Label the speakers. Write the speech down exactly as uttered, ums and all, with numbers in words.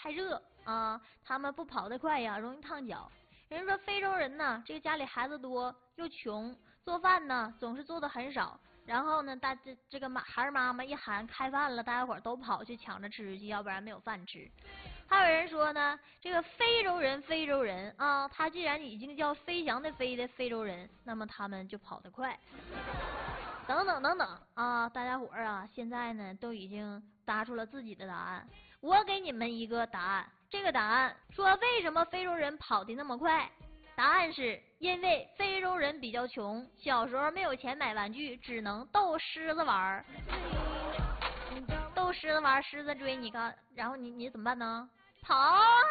Speaker 1: 太热啊，他们不跑得快呀，容易烫脚。人说非洲人呢，这个家里孩子多又穷，做饭呢总是做的很少。然后呢，大这这个妈孩儿妈妈一喊开饭了，大家伙儿都跑去抢着吃去，要不然没有饭吃。还有人说呢，这个非洲人，非洲人啊，他既然已经叫飞翔的飞的非洲人，那么他们就跑得快。等等等等啊，大家伙儿啊，现在呢都已经答出了自己的答案。我给你们一个答案，这个答案说为什么非洲人跑得那么快？答案是因为非洲人比较穷，小时候没有钱买玩具，只能逗狮子玩儿。逗狮子玩儿，狮子追你，刚然后你你怎么办呢？跑。